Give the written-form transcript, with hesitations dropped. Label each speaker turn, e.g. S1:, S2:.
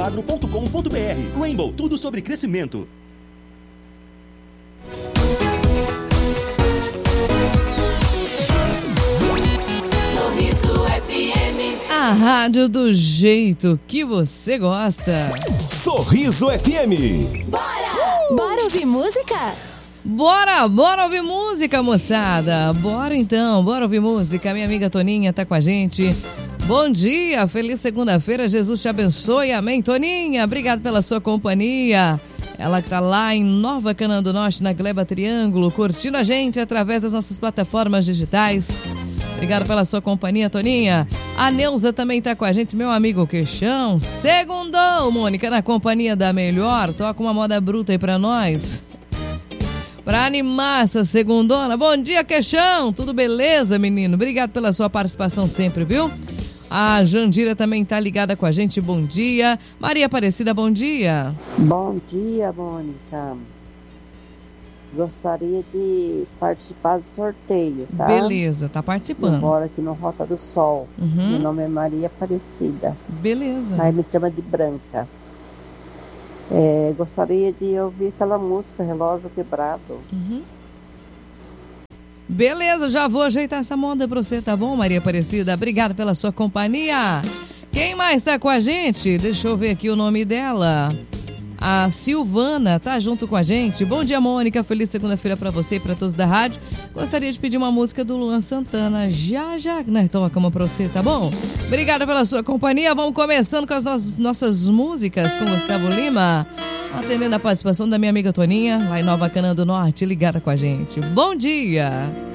S1: rainbowagro.com.br. Rainbow, tudo sobre crescimento.
S2: A rádio do jeito que você gosta.
S3: Sorriso FM.
S4: Bora! Bora ouvir música?
S2: Bora ouvir música, moçada. Bora então, bora ouvir música. Minha amiga Toninha tá com a gente. Bom dia, feliz segunda-feira, Jesus te abençoe, amém. Toninha, obrigado pela sua companhia. Ela que tá lá em Nova Canaã do Norte, na Gleba Triângulo, curtindo a gente através das nossas plataformas digitais. Obrigado pela sua companhia, Toninha. A Neuza também tá com a gente, meu amigo Queixão. Segundou, Mônica, na companhia da Melhor. Toca uma moda bruta aí pra nós. Pra animar essa segundona. Bom dia, Queixão. Tudo beleza, menino? Obrigado pela sua participação sempre, viu? A Jandira também tá ligada com a gente. Bom dia. Maria Aparecida, bom dia.
S5: Bom dia, Mônica. Gostaria de participar do sorteio, tá?
S2: Beleza, tá participando.
S5: Eu moro aqui no Rota do Sol.
S2: Uhum.
S5: Meu nome é Maria Aparecida.
S2: Beleza.
S5: Aí me chama de Branca. Gostaria de ouvir aquela música, Relógio Quebrado.
S2: Uhum. Beleza, já vou ajeitar essa moda pra você, tá bom, Maria Aparecida? Obrigada pela sua companhia. Quem mais tá com a gente? Deixa eu ver aqui o nome dela. A Silvana tá junto com a gente. Bom dia, Mônica. Feliz segunda-feira pra você e pra todos da rádio. Gostaria de pedir uma música do Luan Santana. Já, nós tocamos pra você, tá bom? Obrigada pela sua companhia. Vamos começando com as nossas músicas com Gustavo Lima. Atendendo a participação da minha amiga Toninha, lá em Nova Canaã do Norte, ligada com a gente. Bom dia!